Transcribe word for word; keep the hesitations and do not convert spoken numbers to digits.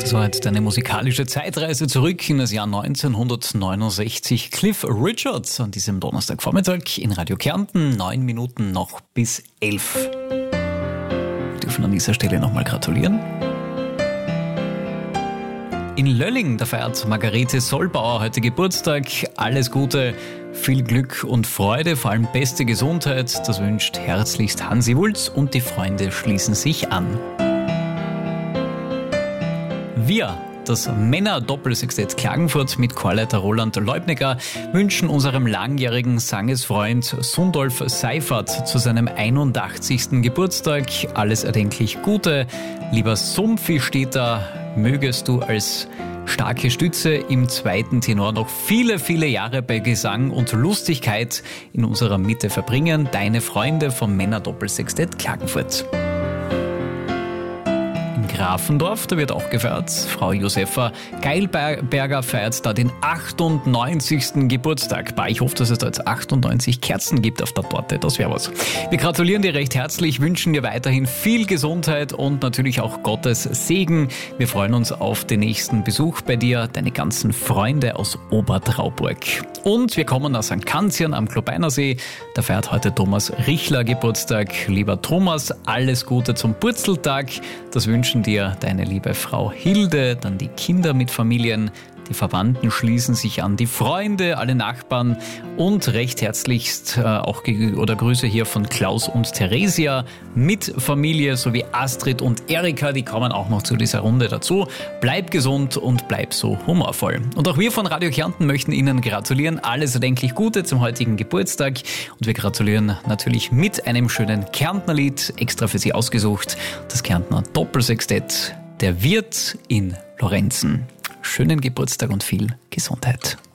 So, jetzt eine musikalische Zeitreise zurück in das Jahr neunzehnhundertneunundsechzig. Cliff Richards an diesem Donnerstagvormittag in Radio Kärnten. Neun Minuten noch bis elf. Wir dürfen an dieser Stelle nochmal gratulieren. In Lölling, da feiert Margarete Sollbauer heute Geburtstag. Alles Gute, viel Glück und Freude, vor allem beste Gesundheit. Das wünscht herzlichst Hansi Wulz und die Freunde schließen sich an. Wir, das Männer-Doppelsextett Klagenfurt mit Chorleiter Roland Leubniger, wünschen unserem langjährigen Sangesfreund Sundolf Seifert zu seinem einundachtzigsten Geburtstag alles erdenklich Gute. Lieber Sumpfi steht da, mögest du als starke Stütze im zweiten Tenor noch viele, viele Jahre bei Gesang und Lustigkeit in unserer Mitte verbringen. Deine Freunde vom Männer-Doppelsextett Klagenfurt. Grafendorf, da wird auch gefeiert. Frau Josefa Geilberger feiert da den achtundneunzigsten Geburtstag. Bah, ich hoffe, dass es da jetzt achtundneunzig Kerzen gibt auf der Torte. Das wäre was. Wir gratulieren dir recht herzlich, wünschen dir weiterhin viel Gesundheit und natürlich auch Gottes Segen. Wir freuen uns auf den nächsten Besuch bei dir, deine ganzen Freunde aus Obertrauburg. Und wir kommen nach Sankt Kanzian am Klobeinersee. Da feiert heute Thomas Richler Geburtstag. Lieber Thomas, alles Gute zum Purzeltag. Das wünschen dir deine liebe Frau Hilde, dann die Kinder mit Familien, die Verwandten schließen sich an, die Freunde, alle Nachbarn und recht herzlichst äh, auch ge- oder Grüße hier von Klaus und Theresia mit Familie sowie Astrid und Erika, die kommen auch noch zu dieser Runde dazu. Bleib gesund und bleib so humorvoll. Und auch wir von Radio Kärnten möchten Ihnen gratulieren. Alles erdenklich Gute zum heutigen Geburtstag und wir gratulieren natürlich mit einem schönen Kärntnerlied, extra für Sie ausgesucht, das Kärntner Doppelsextett, der Wirt in Lorenzen. Schönen Geburtstag und viel Gesundheit.